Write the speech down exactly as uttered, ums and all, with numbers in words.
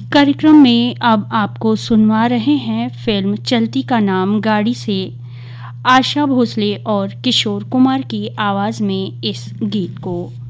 कार्यक्रम में अब आपको सुनवा रहे हैं फिल्म चलती का नाम गाड़ी से आशा भोसले और किशोर कुमार की आवाज़ में इस गीत को।